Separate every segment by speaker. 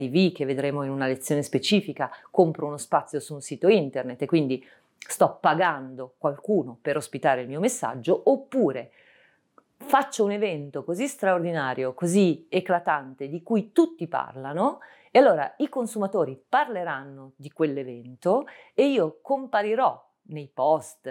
Speaker 1: TV che vedremo in una lezione specifica, compro uno spazio su un sito internet e quindi sto pagando qualcuno per ospitare il mio messaggio, oppure faccio un evento così straordinario, così eclatante, di cui tutti parlano, e allora i consumatori parleranno di quell'evento e io comparirò nei post,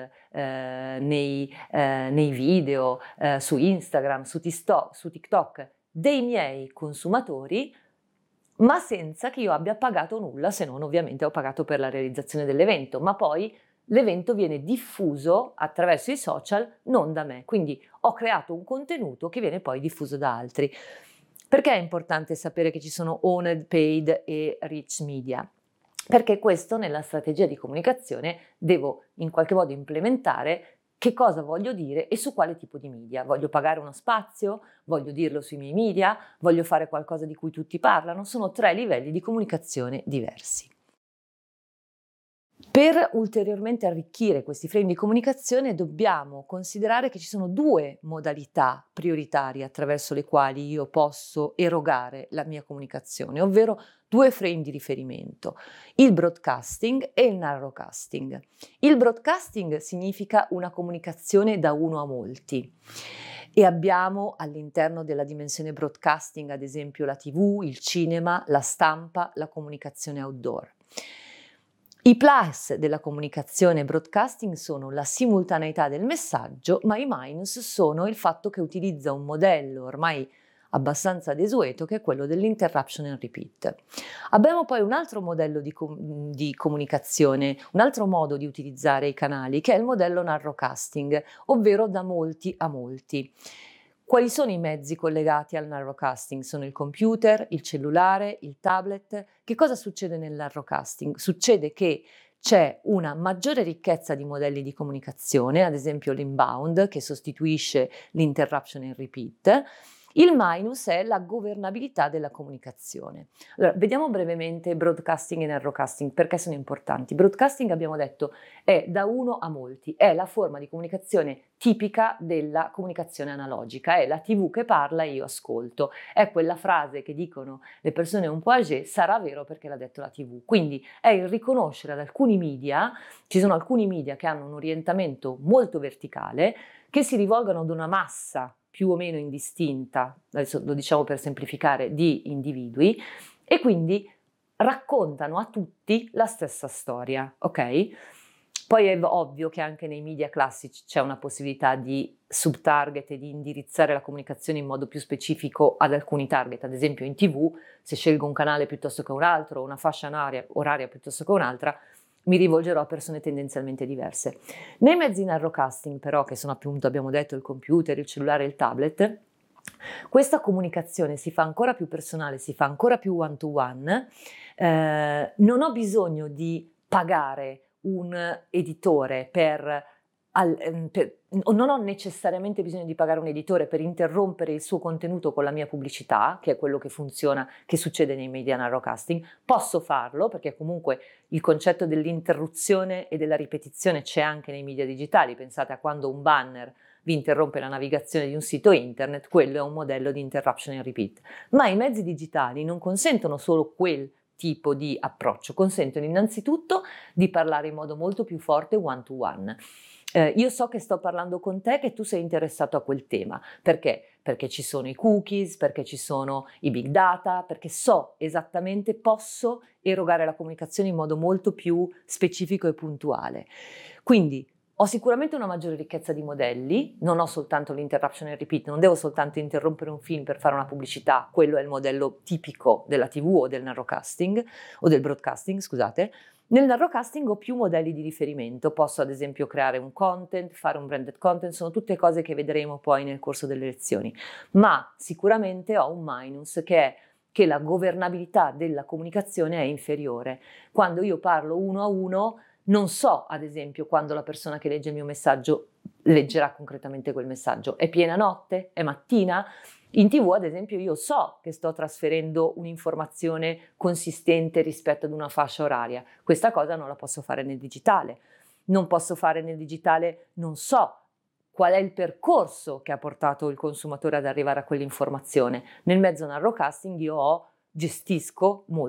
Speaker 1: nei video, su Instagram, su TikTok dei miei consumatori, ma senza che io abbia pagato nulla, se non ovviamente ho pagato per la realizzazione dell'evento, ma poi l'evento viene diffuso attraverso i social, non da me. Quindi ho creato un contenuto che viene poi diffuso da altri. Perché è importante sapere che ci sono owned, paid e rich media? Perché questo nella strategia di comunicazione devo in qualche modo implementare che cosa voglio dire e su quale tipo di media. Voglio pagare uno spazio? Voglio dirlo sui miei media? Voglio fare qualcosa di cui tutti parlano? Sono 3 livelli di comunicazione diversi. Per ulteriormente arricchire questi frame di comunicazione dobbiamo considerare che ci sono 2 modalità prioritarie attraverso le quali io posso erogare la mia comunicazione, ovvero 2 frame di riferimento, il broadcasting e il narrowcasting. Il broadcasting significa una comunicazione da uno a molti e abbiamo all'interno della dimensione broadcasting ad esempio la TV, il cinema, la stampa, la comunicazione outdoor. I plus della comunicazione broadcasting sono la simultaneità del messaggio, ma i minus sono il fatto che utilizza un modello ormai abbastanza desueto che è quello dell'interruption and repeat. Abbiamo poi un altro modello di comunicazione, un altro modo di utilizzare i canali che è il modello narrowcasting, ovvero da molti a molti. Quali sono i mezzi collegati al narrowcasting? Sono il computer, il cellulare, il tablet. Che cosa succede nel narrowcasting? Succede che c'è una maggiore ricchezza di modelli di comunicazione, ad esempio l'inbound che sostituisce l'interruption and repeat. Il minus è la governabilità della comunicazione. Allora, vediamo brevemente broadcasting e narrowcasting, perché sono importanti. Broadcasting, abbiamo detto, è da uno a molti, è la forma di comunicazione tipica della comunicazione analogica, è la TV che parla e io ascolto, è quella frase che dicono le persone un po' âgé, sarà vero perché l'ha detto la TV. Quindi è il riconoscere ad alcuni media, ci sono alcuni media che hanno un orientamento molto verticale, che si rivolgono ad una massa più o meno indistinta, adesso lo diciamo per semplificare, di individui e quindi raccontano a tutti la stessa storia, ok? Poi è ovvio che anche nei media classici c'è una possibilità di subtarget e di indirizzare la comunicazione in modo più specifico ad alcuni target, ad esempio in TV, se scelgo un canale piuttosto che un altro, una fascia oraria piuttosto che un'altra, mi rivolgerò a persone tendenzialmente diverse. Nei mezzi narrowcasting però, che sono appunto, abbiamo detto, il computer, il cellulare e il tablet, questa comunicazione si fa ancora più personale, si fa ancora più one to one, non ho bisogno di pagare un editore non ho necessariamente bisogno di pagare un editore per interrompere il suo contenuto con la mia pubblicità, che è quello che funziona, che succede nei media narrowcasting. Posso farlo perché comunque il concetto dell'interruzione e della ripetizione c'è anche nei media digitali. Pensate a quando un banner vi interrompe la navigazione di un sito internet, quello è un modello di interruption and repeat. Ma i mezzi digitali non consentono solo quel tipo di approccio, consentono innanzitutto di parlare in modo molto più forte one to one. Io so che sto parlando con te, che tu sei interessato a quel tema. Perché? Perché ci sono i cookies, perché ci sono i big data, perché so esattamente, posso erogare la comunicazione in modo molto più specifico e puntuale. Quindi ho sicuramente una maggiore ricchezza di modelli, non ho soltanto l'interruption and repeat, non devo soltanto interrompere un film per fare una pubblicità, quello è il modello tipico della TV o del narrowcasting, o del broadcasting, scusate. Nel narrowcasting ho più modelli di riferimento, posso ad esempio creare un content, fare un branded content, sono tutte cose che vedremo poi nel corso delle lezioni, ma sicuramente ho un minus che è che la governabilità della comunicazione è inferiore. Quando io parlo uno a uno, non so, ad esempio, quando la persona che legge il mio messaggio leggerà concretamente quel messaggio. È piena notte? È mattina? In TV, ad esempio, io so che sto trasferendo un'informazione consistente rispetto ad una fascia oraria. Questa cosa non la posso fare nel digitale. Non posso fare nel digitale, non so qual è il percorso che ha portato il consumatore ad arrivare a quell'informazione. Nel mezzo narrowcasting io ho gestisco molto